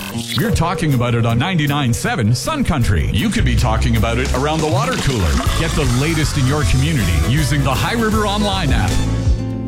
You're talking about it on 99.7 Sun Country. You could be talking about it around the water cooler. Get the latest in your community using the High River Online app.